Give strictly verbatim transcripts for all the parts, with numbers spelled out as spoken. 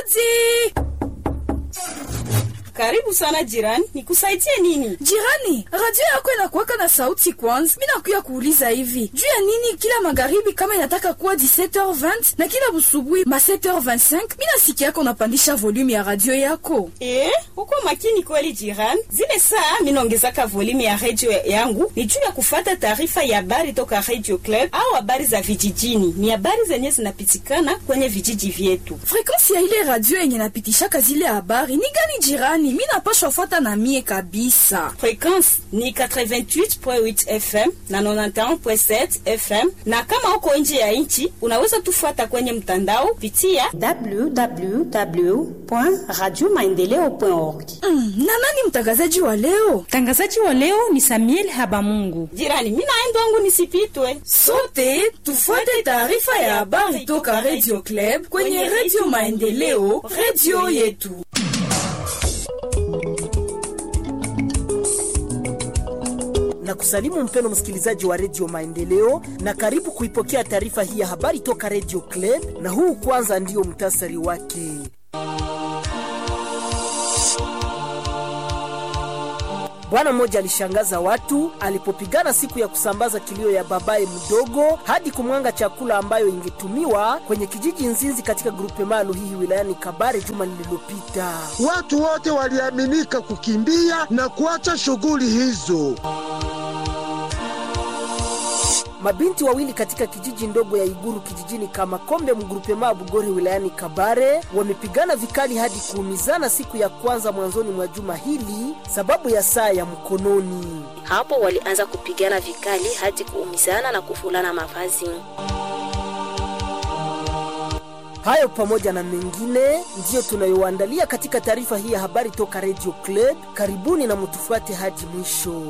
Hodi! Karibu sana jirani, nikusaidie nini? Jirani, radio yako inakuwaka na sauti kwanza. Mimi nakuya kuuliza hivi, juu ya nini kila magharibi kama inataka kuwa dix-sept heures vingt na kila busubuhi ma sept heures vingt-cinq mimi nasikia yako unapandisha volume ya radio yako? Eh, uko makini kweli jirani. Zile saa mimi naongezaka volume ya radio yangu ni juu ya kufuata taarifa ya habari toka Radio Club au habari za vijijini. Ni habari zenye zinapitikana kwenye vijiji vyetu. Frequency ya ile radio yenye napitisha zile habari ni gani jirani? Mimi napaswa fuata na mie kabisa. Frequency ni eighty-eight point eight F M na ninety-one point seven F M, na kama uko nje ya nchi unaweza tufuata kwenye mtandao pitia w w w point radio maendeleo point org. Mm, na nani mtangazaji wa leo? Mtangazaji wa leo ni Samuel Habamungu. Jirani, mimi naenda wangu nisipitwe. Sote tufuate taarifa ya habari toka Radio Club kwenye Radio Maendeleo, radio yetu. Na kusalimu mpeno msikilizaji wa Radio Maendeleo na karibu kuipokea taarifa hii ya habari toka Radio Club, na huu kwanza ndio mtasari wake. Bwana mmoja alishangaza watu alipopigana siku ya kusambaza kilio ya babaye mdogo hadi kumwanga chakula ambayo ingetumiwa kwenye kijiji Nzinzi katika grupe malu hii wilayani Kabare juma lililopita. Watu wote waliaminika kukimbia na kuacha shughuli hizo. Mabinti wawili katika kijiji ndogo ya Iguru kijijini kama Kombe mgrupema Bugori wilayani Kabare wamepigana vikali hadi kuumizana siku ya kwanza mwanzoni mwa juma hili sababu ya saa ya mkononi. Hapo walianza kupigana vikali hadi kuumizana na kufulana mavazi. Hayo pamoja na mengine ndiyo tunayoandalia katika taarifa hii ya habari toka Radio Club. Karibuni na mtufuate hadi mwisho.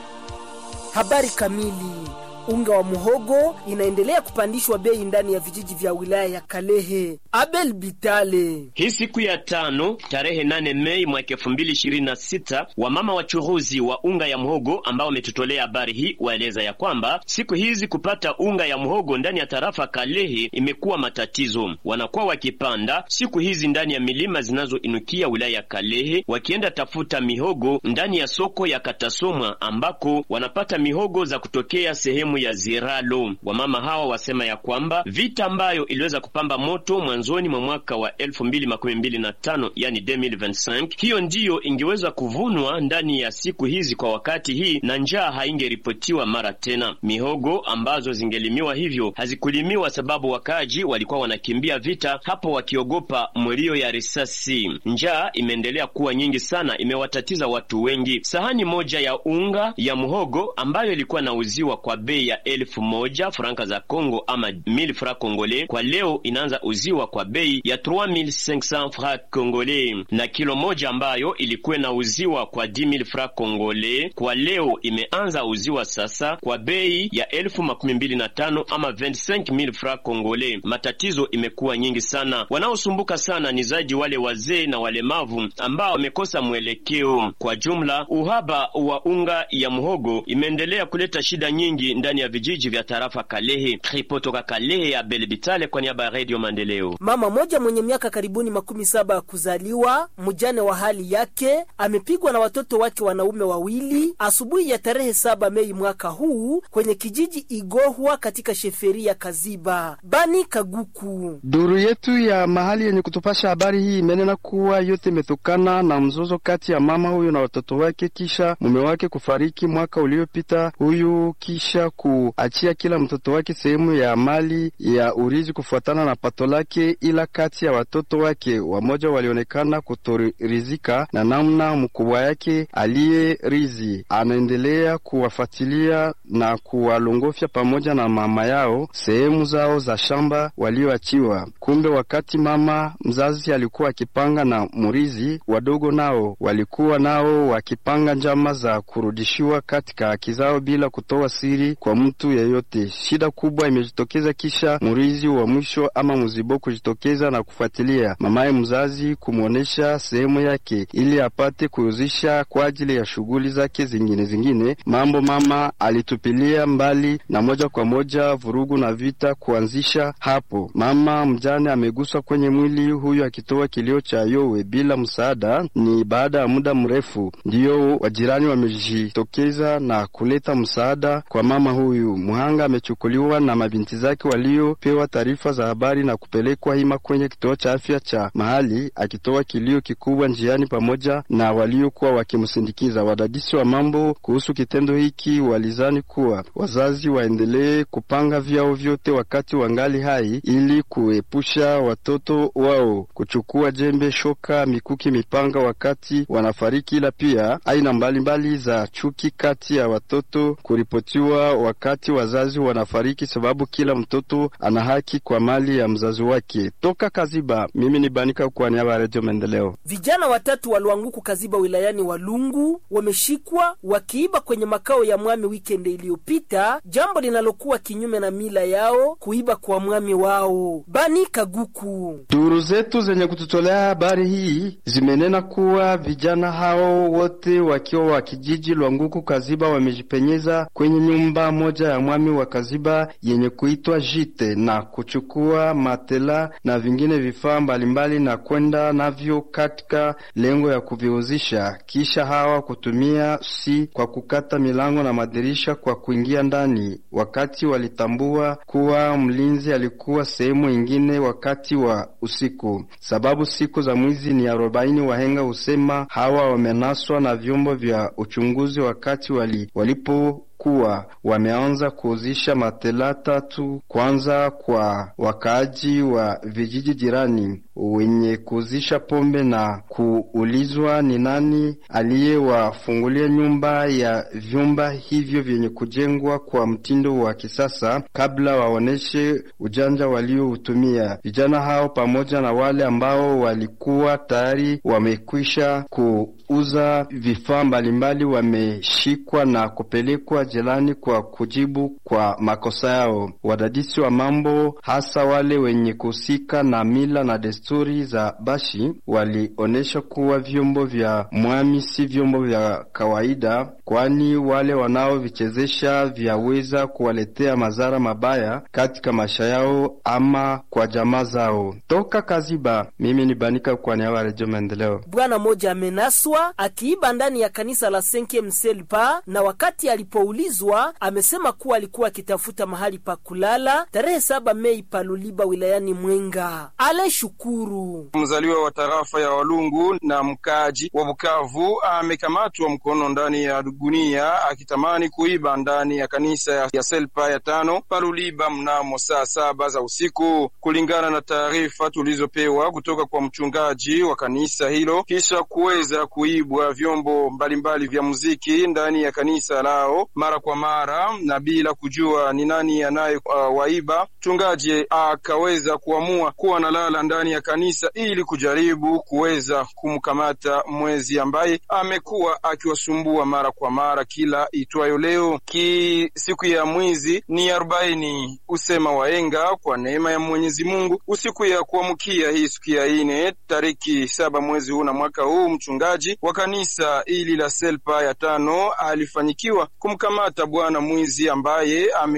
Habari kamili. Unga wa muhogo inaendelea kupandishwa bei ndani ya vijiji vya wilaya ya Kalehe. Abel Bitale. Hii siku ya tano tarehe nane Mei mwaka elfu mbili ishirini na sita wamama wachuruzi wa unga ya muhogo ambao wametutolea habari hii waeleza ya kwamba siku hizi kupata unga ya muhogo ndani ya tarafa Kalehe imekuwa matatizo. Wanakuwa wakipanda siku hizi ndani ya milima zinazoinukia wilaya ya Kalehe wakienda tafuta mihogo ndani ya soko ya Katasomwa ambako wanapata mihogo za kutokea sehemu ya Ziralo. Wamama hawa wasema ya kwamba vita ambayo iliweza kupamba moto mwanzoni mwa mwaka wa elfu mbili makumi mbili na tano yani elfu mbili ishirini na tano hiyo ndiyo ingeweza kuvunwa ndani ya siku hizi kwa wakati hii na njaa haingeripotiwa mara tena. Mihogo ambazo zingelimiwa hivyo hazikulimiwa sababu wakaji walikuwa wanakimbia vita hapo wakiogopa mlio ya risasi. Njaa imeendelea kuwa nyingi sana, imewatatiza watu wengi. Sahani moja ya unga ya muhogo ambayo ilikuwa nauziwa kwa bei ya elfu moja franka za Kongo ama mille francs congolais kwa leo inaanza uziwa kwa bei ya trois mille cinq cents francs congolais, na kilo moja ambayo ilikuwa na uziwa kwa dix mille francs congolais kwa leo imeanza uziwa sasa kwa bei ya elfu makumi mbili na tano ama vingt-cinq mille francs congolais. Matatizo imekuwa nyingi sana. Wanaosumbuka sana ni zaidi wale wazee na walemavu ambao wamekosa mwelekeo. Kwa jumla uhaba wa unga ya muhogo imeendelea kuleta shida nyingi ndani ya vijiji vya tarafa Kalehe. Ripotoka Kalehe ya Belbitale kwa niaba ya Radio Maendeleo. Mama moja mwenye miaka karibuni makumi saba kuzaliwa, mjane wa hali yake, amepigwa na watoto wake wanaume wawili asubuhi ya tarehe saba Mei mwaka huu kwenye kijiji Igohwa katika sheferi ya Kaziba. Bani Kaguku. Duru yetu ya mahali yenye kutupasha habari hii imenena kuwa yote imetokana na mzozo kati ya mama huyu na watoto wake kisha mume wake kufariki mwaka uliopita. Huyu kisha kuachia kila mtoto wake sehemu ya mali ya urizi kufuatana na pato lake, ila kati ya watoto wake wamoja walionekana kutorizika na namna mkubwa yake aliye rizi. Anaendelea kuwafuatilia na kuwalongofya pamoja na mama yao sehemu zao za shamba walioachiwa. Kumbe wakati mama mzazi alikuwa akipanga na murizi, wadogo nao walikuwa nao wakipanga njama za kurudishiwa katika haki zao bila kutoa siri kwa kwa mtu yeyote. Shida kubwa imejitokeza kisha murizi wa mwisho ama muzibo kujitokeza na kufuatilia mamaye mzazi kumuonesha sehemu yake ili apate kuuzisha kwa ajili ya shughuli zake zingine zingine. Mambo mama alitupilia mbali na moja kwa moja vurugu na vita kuanzisha hapo. Mama mjane ameguswa kwenye mwili huyu akitoa kilio cha yowe bila msaada. Ni baada ya muda mrefu ndio wajirani wamejitokeza na kuleta msaada kwa mama huyu. Muhanga amechukuliwa na mabinti zake waliopewa taarifa za habari na kupelekwa hima kwenye kituo cha afya cha mahali, akitoa kilio kikubwa njiani pamoja na waliokuwa wakimsindikiza. Wadadisi wa mambo kuhusu kitendo hiki walizani kuwa wazazi waendelee kupanga vyao vyote wakati wangali hai ili kuepusha watoto wao kuchukua jembe, shoka, mikuki, mipanga wakati wanafariki, ila pia aina mbalimbali za chuki kati ya watoto kuripotiwa wakati wazazi wanafariki, sababu kila mtoto ana haki kwa mali ya mzazi wake. Toka Kaziba, mimi ni Banika kwa niaba ya Radio Maendeleo. Vijana watatu walioanguka Kaziba wilayani Walungu wameshikwa wakiiba kwenye makao ya mwami weekend iliyopita, jambo linalokuwa kinyume na mila yao kuiba kwa mwami wao. Banika Guku. Duru zetu zenye kututolea habari hii zimenena kuwa vijana hao wote wakiwa wa kijiji Lwanguku Kaziba wamejipenyeza kwenye nyumba moja ya mwami wa Kaziba yenye kuitwa Jite na kuchukua matela na vingine vifaa mbalimbali na kwenda navyo katika lengo ya kuviuzisha. Kisha hawa kutumia si kwa kukata milango na madirisha kwa kuingia ndani, wakati walitambua kuwa mlinzi alikuwa sehemu ingine wakati wa usiku. Sababu siku za mwizi ni arobaini. Wahenga husema hawa wamenaswa na vyombo vya uchunguzi wakati wali, walipo kuwa wameanza kuuzisha matela tatu kwanza kwa wakaaji wa vijiji jirani wenye kuuzisha pombe, na kuulizwa ni nani aliyewafungulia nyumba ya vyumba hivyo vyenye kujengwa kwa mtindo wa kisasa kabla waoneshe ujanja walioutumia. Vijana hao pamoja na wale ambao walikuwa tayari wamekwisha kuuza vifaa mbalimbali wameshikwa na kupelekwa jelani kwa kujibu kwa makosa yao. Wadadisi wa mambo hasa wale wenye kusika na mila na desturi za Bashi walionesha kuwa vyombo vya mwami si vyombo vya kawaida, kwani wale wanaovichezesha vyaweza kuwaletea madhara mabaya katika maisha yao ama kwa jamaa zao. Toka Kaziba, mimi ni Banika kwa niaba ya Radio Maendeleo. Bwana moja amenaswa akiiba ndani ya kanisa la Senke Mselpa, na wakati alipoulizwa amesema kuwa alikuwa akitafuta mahali pa kulala tarehe saba Mei Paluliba wilayani Mwenga. Ale Shukuru, mzaliwa wa tarafa ya Walungu na mkaji wa Bukavu, amekamatwa mkono ndani ya gunia akitamani kuiba ndani ya kanisa ya Selpa ya tano Paluliba mnamo saa saba za usiku, kulingana na taarifa tulizopewa kutoka kwa mchungaji wa kanisa hilo. Kisha kuweza kuibwa vyombo mbalimbali vya muziki ndani ya kanisa lao mara kwa mara na bila kujua ni nani anaye uh, waiba, mchungaji akaweza kuamua kuwa nalala ndani ya kanisa ili kujaribu kuweza kumkamata mwezi ambaye amekuwa akiwasumbua mara kwa mara kila itwayo leo. Ki siku ya mwizi ni arobaini, usema waenga kwa neema ya Mwenyezi Mungu. Usiku ya kuamkia hii siku ya ine tariki saba mwezi huu na mwaka huu, mchungaji wa kanisa ili la Selpa ya tano alifanyikiwa kumkamata bwana mwizi ambaye ame